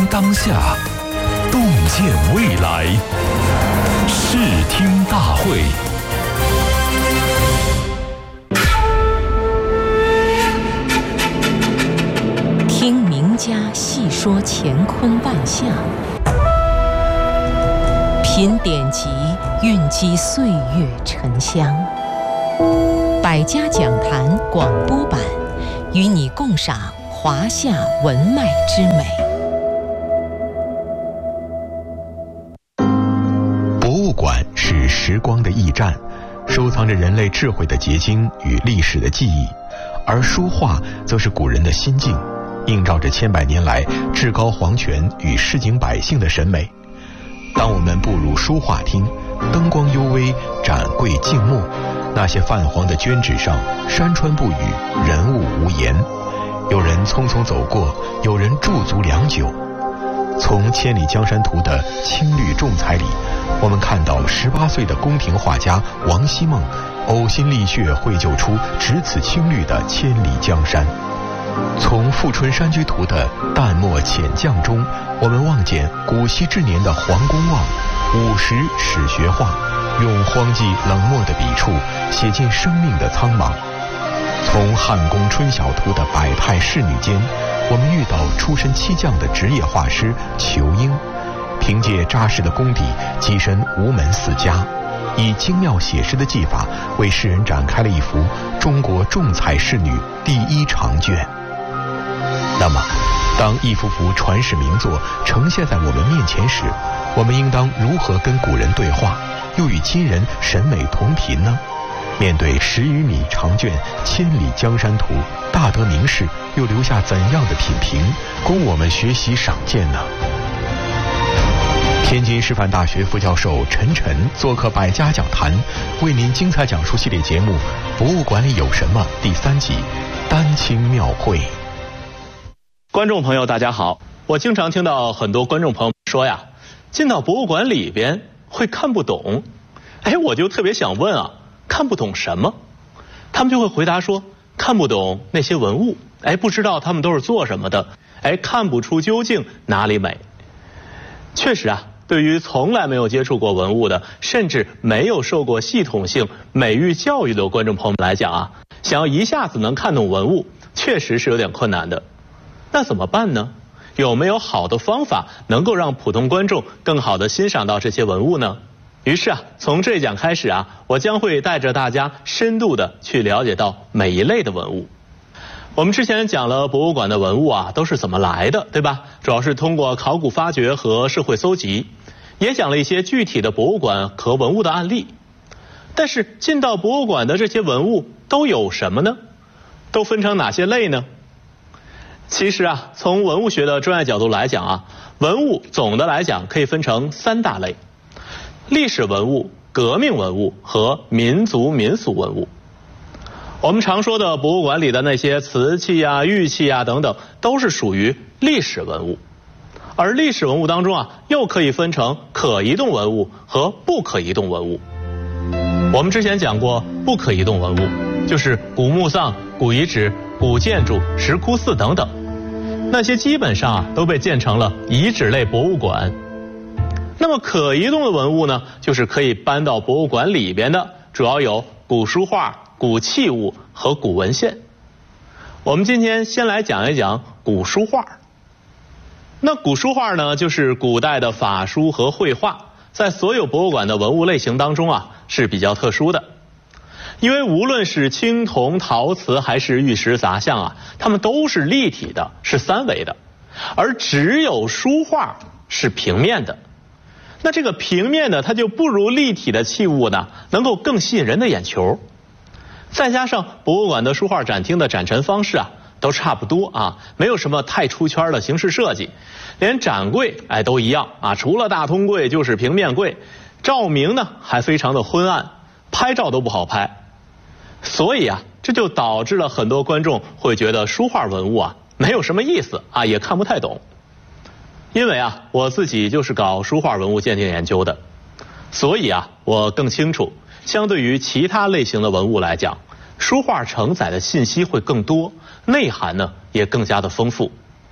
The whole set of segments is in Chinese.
听当下，洞见未来。视听大会。 听名家细说乾坤万象，品典籍蕴积岁月沉香。百家讲坛广播版，与你共赏华夏文脉之美。 博物馆是时光的驿站，收藏着人类智慧的结晶与历史的记忆，而书画则是古人的心境，映照着千百年来至高皇权与市井百姓的审美。当我们步入书画厅，灯光幽微，展柜静默，那些泛黄的绢纸上山川不语，人物无言。有人匆匆走过，有人驻足良久。从《千里江山图》的青绿重彩里，我们看到18岁的宫廷画家王希孟呕心沥血绘就出只此青绿的千里江山。从《富春山居图》的淡墨浅绛中，我们望见古稀之年的黄公望50史学画，用荒寂冷漠的笔触写尽生命的苍茫。从《汉宫春晓图》的百态仕女间，我们遇到出身漆匠的职业画师裘英，凭借扎实的功底跻身吴门4家，以精妙写实的技法为世人展开了一幅中国重彩仕女第一长卷。那么当一幅幅传世名作呈现在我们面前时，我们应当如何跟古人对话，又与今人审美同频呢？面对10余米长卷《千里江山图》，大德名士又留下怎样的品评，供我们学习赏鉴呢？天津师范大学副教授陈晨做客百家讲坛，为您精彩讲述系列节目《博物馆里有什么》第3集丹青庙会。 观众朋友大家好，我经常听到很多观众朋友说呀，进到博物馆里边会看不懂。我就特别想问啊，看不懂什么？他们就会回答说，看不懂那些文物，不知道他们都是做什么的，看不出究竟哪里美。确实啊，对于从来没有接触过文物的，甚至没有受过系统性美育教育的观众朋友们来讲啊，想要一下子能看懂文物，确实是有点困难的。那怎么办呢？有没有好的方法能够让普通观众更好地欣赏到这些文物呢？于是啊，从这一讲开始啊，我将会带着大家深度地去了解到每一类的文物。我们之前讲了博物馆的文物啊都是怎么来的，对吧？主要是通过考古发掘和社会搜集，也讲了一些具体的博物馆和文物的案例。但是进到博物馆的这些文物都有什么呢？都分成哪些类呢？其实啊，从文物学的专业角度来讲啊，文物总的来讲可以分成3大类：历史文物、革命文物和民族民俗文物。我们常说的博物馆里的那些瓷器啊、玉器啊等等，都是属于历史文物。而历史文物当中啊，又可以分成可移动文物和不可移动文物。我们之前讲过，不可移动文物就是古墓葬、古遗址、古建筑、石窟寺等等，那些基本上啊都被建成了遗址类博物馆。那么可移动的文物呢，就是可以搬到博物馆里边的，主要有古书画、古器物和古文献。我们今天先来讲一讲古书画。那古书画呢，就是古代的法书和绘画，在所有博物馆的文物类型当中啊是比较特殊的。因为无论是青铜、陶瓷还是玉石杂项啊，它们都是立体的，是3维的，而只有书画是平面的。那这个平面呢，它就不如立体的器物呢能够更吸引人的眼球。再加上博物馆的书画展厅的展陈方式啊都差不多啊，没有什么太出圈的形式设计，连展柜都一样啊，除了大通柜就是平面柜，照明呢还非常的昏暗，拍照都不好拍。所以啊，这就导致了很多观众会觉得书画文物啊没有什么意思啊，也看不太懂。因为啊，我自己就是搞书画文物鉴定研究的，所以啊，我更清楚，相对于其他类型的文物来讲，书画承载的信息会更多，内涵呢也更加的丰富。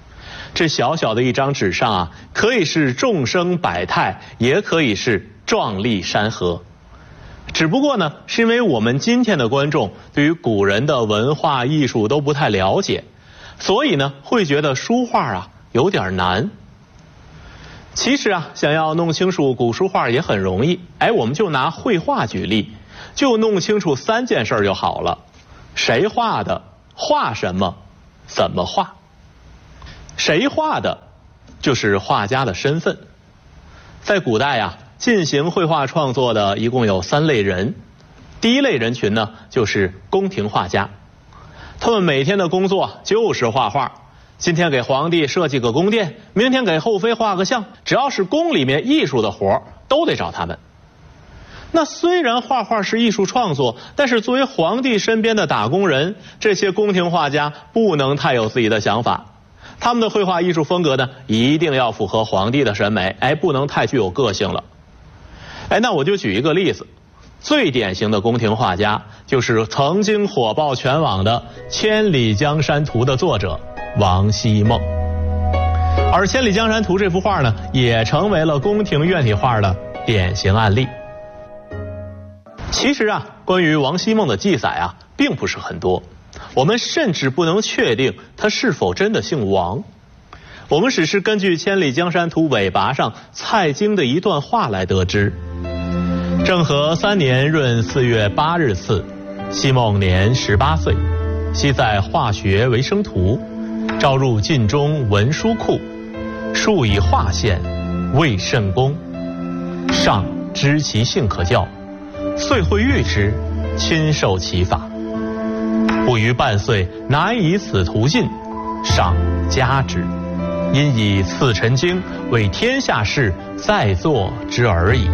这小小的一张纸上啊，可以是众生百态，也可以是壮丽山河。只不过呢，是因为我们今天的观众对于古人的文化艺术都不太了解，所以呢，会觉得书画啊有点难。其实啊，想要弄清楚古书画也很容易。我们就拿绘画举例，就弄清楚3件事就好了：谁画的，画什么，怎么画。谁画的，就是画家的身份。在古代啊，进行绘画创作的一共有3类人。第一类人群呢，就是宫廷画家，他们每天的工作就是画画。今天给皇帝设计个宫殿，明天给后妃画个像，只要是宫里面艺术的活都得找他们。那虽然画画是艺术创作，但是作为皇帝身边的打工人，这些宫廷画家不能太有自己的想法。他们的绘画艺术风格呢，一定要符合皇帝的审美，不能太具有个性了。那我就举一个例子，最典型的宫廷画家就是曾经火爆全网的《千里江山图》的作者王希孟。而《千里江山图》这幅画呢，也成为了宫廷院体画的典型案例。其实啊，关于王希孟的记载啊，并不是很多，我们甚至不能确定他是否真的姓王。我们只是根据《千里江山图》尾巴上蔡京的一段话来得知：政和3年闰4月8日次，希孟年18岁，昔在化学为生图，召入晋中文书库，数以画献，未甚功，上知其性可教，遂会谕之，亲授其法。不逾半岁，乃以此图进，上加之，因以赐陈经为天下事再作之而已。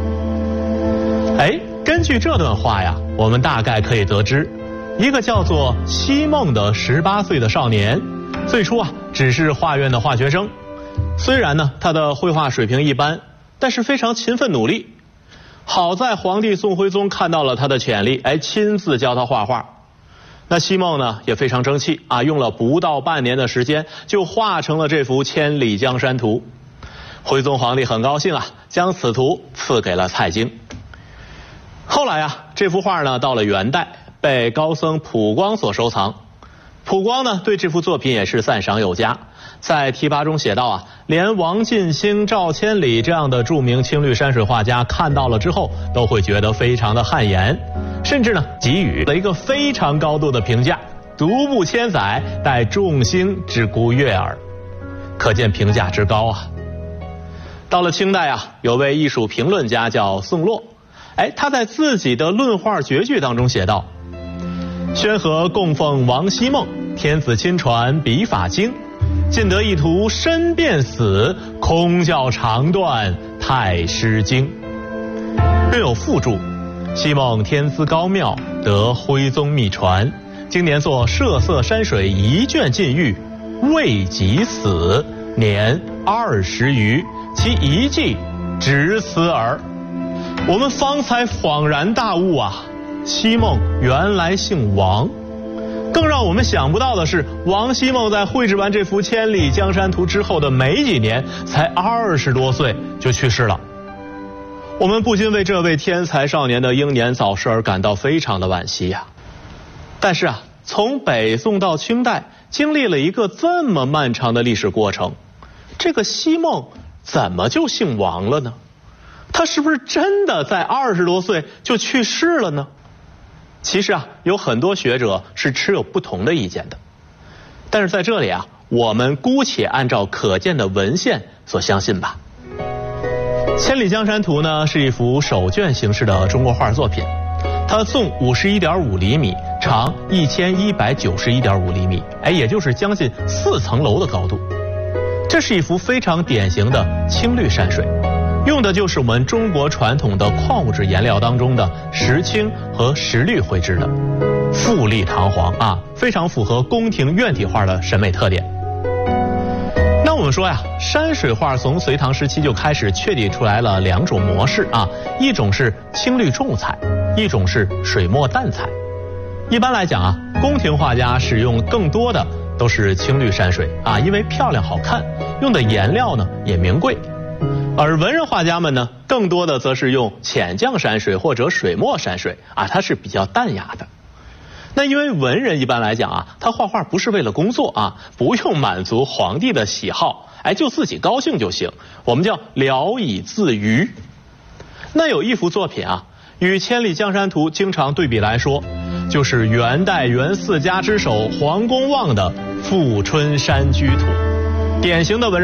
根据这段话呀，我们大概可以得知，一个叫做希孟的18岁的少年，最初啊只是画院的化学生。虽然呢他的绘画水平一般，但是非常勤奋努力。好在皇帝宋徽宗看到了他的潜力，亲自教他画画。那希孟呢也非常争气啊，用了不到半年的时间就画成了这幅《千里江山图》。徽宗皇帝很高兴啊，将此图赐给了蔡京。后来啊，这幅画呢到了元代，被高僧普光所收藏。普光呢对这幅作品也是赞赏有加，在题跋中写道啊，连王进兴、赵千里这样的著名青绿山水画家看到了之后，都会觉得非常的汗颜，甚至呢给予了一个非常高度的评价：独步千载，待众星之孤月耳。可见评价之高啊。到了清代啊，有位艺术评论家叫宋洛，他在自己的论画绝句当中写道：宣和供奉王希孟，天子亲传笔法精，尽得一图身便死，空教长断太师经。并有附注：希孟天资高妙，得徽宗秘传，今年作涉色山水1卷禁狱，未及死，年20余，其遗迹只此耳。我们方才恍然大悟啊，希孟原来姓王。更让我们想不到的是，王希孟在绘制完这幅《千里江山图》之后的没几年，才20多岁就去世了。我们不禁为这位天才少年的英年早逝而感到非常的惋惜呀。但是啊，从北宋到清代，经历了一个这么漫长的历史过程，这个希孟怎么就姓王了呢？他是不是真的在20多岁就去世了呢？其实啊，有很多学者是持有不同的意见的。但是在这里啊，我们姑且按照可见的文献所相信吧。《千里江山图》呢是一幅手卷形式的中国画作品，它纵51.5厘米，长1191.5厘米，也就是将近4层楼的高度。这是一幅非常典型的青绿山水，用的就是我们中国传统的矿物质颜料当中的石青和石绿绘制的，富丽堂皇啊，非常符合宫廷院体画的审美特点。那我们说呀，山水画从隋唐时期就开始确立出来了2种模式啊，一种是青绿重彩，一种是水墨淡彩。一般来讲啊，宫廷画家使用更多的都是青绿山水啊，因为漂亮好看，用的颜料呢也名贵。而文人画家们呢，更多的则是用浅绛山水或者水墨山水啊，它是比较淡雅的。那因为文人一般来讲啊，他画画不是为了工作啊，不用满足皇帝的喜好，就自己高兴就行，我们叫聊以自娱。那有一幅作品啊，与《千里江山图》经常对比来说，就是元代元四家之首黄公望的《富春山居图》，典型的文人